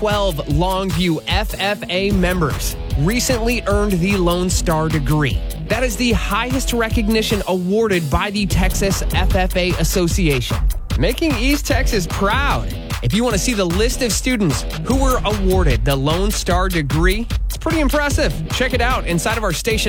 12 Longview FFA members recently earned the Lone Star degree. That is the highest recognition awarded by the Texas FFA Association, making East Texas proud. If you want to see the list of students who were awarded the Lone Star degree, it's pretty impressive. Check it out inside of our station